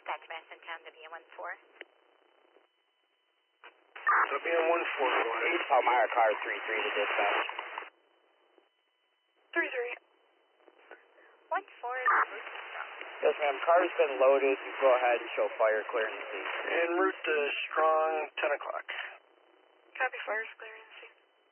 Dispatch Madison Town, WN14. WN14, go ahead. Palmyra car 33 to dispatch. 33. 14. Yes, ma'am. Car's been loaded. Go ahead and show fire clear in the scene. En route to Strong, 10 o'clock. Copy, fire's clear.